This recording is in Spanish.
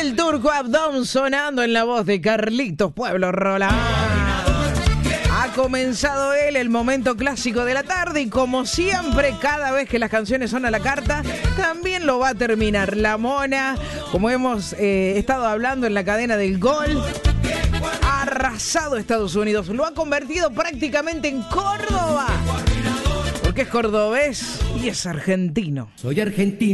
El Turco Abdón sonando en la voz de Carlitos Pueblo Roland. Ha comenzado el momento clásico de la tarde y como siempre, cada vez que las canciones son a la carta, también lo va a terminar La Mona, como hemos estado hablando en la cadena del gol. Ha arrasado Estados Unidos, lo ha convertido prácticamente en Córdoba, porque es cordobés y es argentino. Soy argentino.